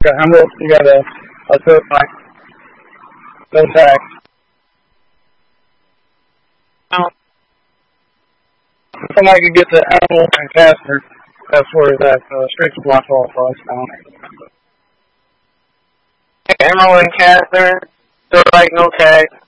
got Emerald, you got a third line. No tag. If somebody could get the Emerald and Casper, that's where that Streets of Black Hole was down. Emerald and Casper, third like no tag.